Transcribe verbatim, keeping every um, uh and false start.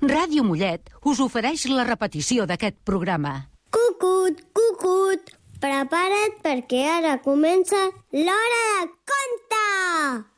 Ràdio Mollet us ofereix la repetició d'aquest programa. Cucut, cucut, prepara't perquè ara comença l'Hora de Conte!